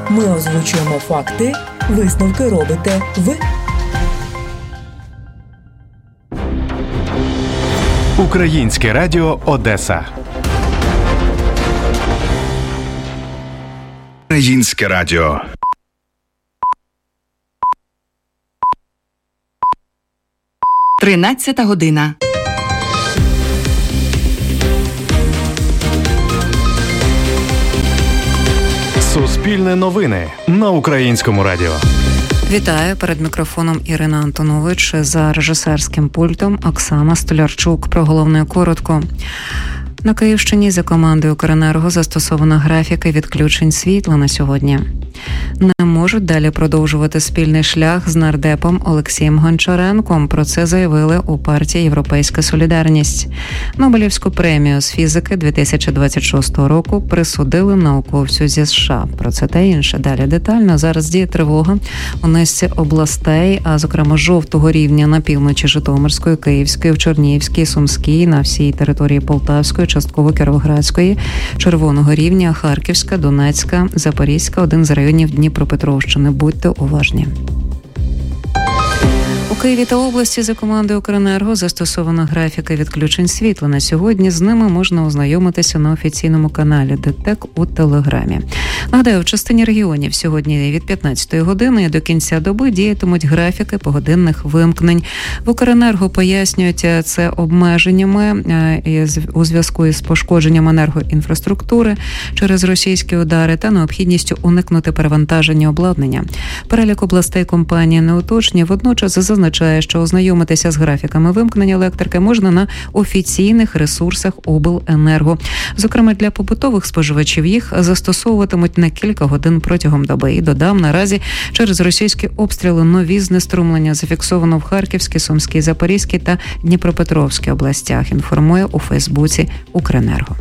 Ми озвучуємо факти, висновки робите ви. Українське радіо Одеса. Українське радіо. Тринадцята година. Суспільне новини на Українському радіо. Вітаю, перед мікрофоном Ірина Антонович, за режисерським пультом Оксана Столярчук. Про головне коротко. На Київщині за командою Укренерго застосовано графіки відключень світла на сьогодні. Не можуть далі продовжувати спільний шлях з нардепом Олексієм Гончаренком. Про це заявили у партії «Європейська солідарність». Нобелівську премію з фізики 2026 року присудили науковцю зі США. Про це та інше далі детально. Зараз діє тривога у низці областей, а зокрема жовтого рівня на півночі Житомирської, Київської, в Чернігівській, Сумській, на всій території Полтавської, частково Кіровоградської, червоного рівня Харківська, Донецька, Запорізька, один з районів Дніпропетровщини. Будьте уважні. У Києві та області за командою Укренерго застосовано графіки відключень світла. На сьогодні з ними можна ознайомитися на офіційному каналі ДТЕК у Телеграмі. Нагадаю, в частині регіонів сьогодні від 15-ї години до кінця доби діятимуть графіки погодинних вимкнень. В Укренерго пояснюють це обмеженнями у зв'язку із пошкодженням енергоінфраструктури через російські удари та необхідністю уникнути перевантаження обладнання. Перелік областей компанія не уточнює, водночас зазначає, що ознайомитися з графіками вимкнення електрики можна на офіційних ресурсах обленерго. Зокрема, для побутових споживачів їх застосовуватимуть на кілька годин протягом доби. І додам, наразі через російські обстріли нові знеструмлення зафіксовано в Харківській, Сумській, Запорізькій та Дніпропетровській областях, інформує у Фейсбуці Укренерго.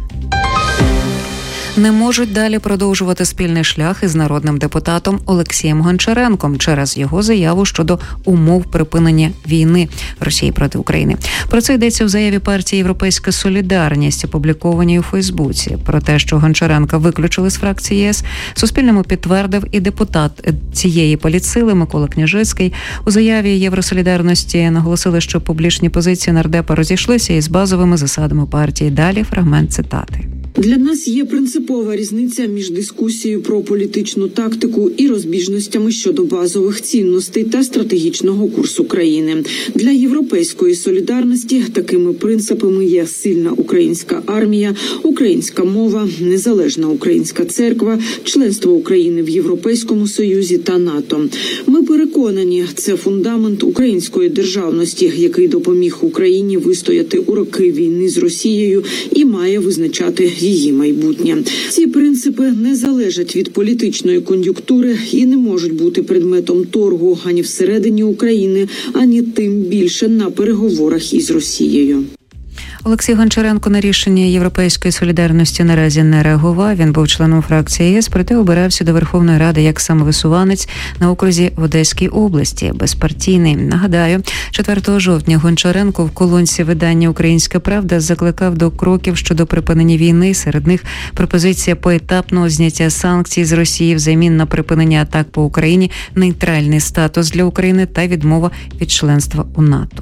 Не можуть далі продовжувати спільний шлях із народним депутатом Олексієм Гончаренком через його заяву щодо умов припинення війни Росії проти України. Про це йдеться в заяві партії «Європейська солідарність», опублікованій у Фейсбуці. Про те, що Гончаренка виключили з фракції ЄС, Суспільному підтвердив і депутат цієї політсили Микола Княжицький. У заяві «Євросолідарності» наголосили, що публічні позиції нардепа розійшлися із базовими засадами партії. Далі фрагмент цитати. Для нас є принципова різниця між дискусією про політичну тактику і розбіжностями щодо базових цінностей та стратегічного курсу країни. Для Європейської солідарності такими принципами є сильна українська армія, українська мова, незалежна українська церква, членство України в Європейському Союзі та НАТО. Ми переконані, це фундамент української державності, який допоміг Україні вистояти у роки війни з Росією і має визначати її майбутнє. Ці принципи не залежать від політичної кон'юнктури і не можуть бути предметом торгу ані всередині України, ані тим більше на переговорах із Росією. Олексій Гончаренко на рішення Європейської солідарності наразі не реагував. Він був членом фракції ЄС, проте обирався до Верховної Ради як самовисуванець на окрузі в Одеській області, безпартійний. Нагадаю, 4 жовтня Гончаренко в колонці видання «Українська правда» закликав до кроків щодо припинення війни. Серед них пропозиція поетапного зняття санкцій з Росії взамін на припинення атак по Україні, нейтральний статус для України та відмова від членства у НАТО.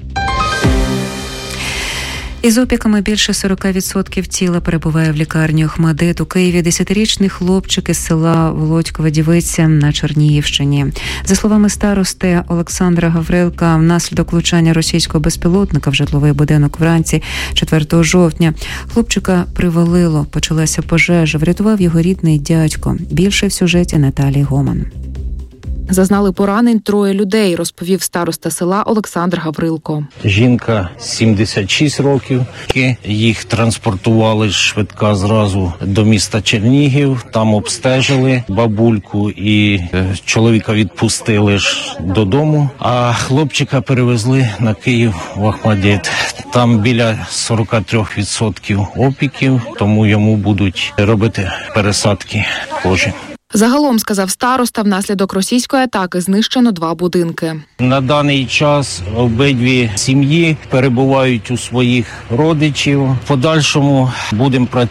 Із опіками більше 40% тіла перебуває в лікарні «Охмадит» у Києві. 10-річний хлопчик із села Володькова Дівиця на Чернігівщині. За словами старости Олександра Гаврилка, внаслідок влучання російського безпілотника в житловий будинок вранці 4 жовтня хлопчика привалило, почалася пожежа, врятував його рідний дядько. Більше в сюжеті Наталії Гоман. Зазнали поранень 3 людей, розповів староста села Олександр Гаврилко. Жінка 76 років, їх транспортували швидка зразу до міста Чернігів, там обстежили бабульку і чоловіка відпустили ж додому, а хлопчика перевезли на Київ в Охмадит. Там біля 43% опіків, тому йому будуть робити пересадки кожен. Загалом, сказав староста, внаслідок російської атаки знищено 2 будинки. На даний час обидві сім'ї перебувають у своїх родичів. В подальшому будемо працювати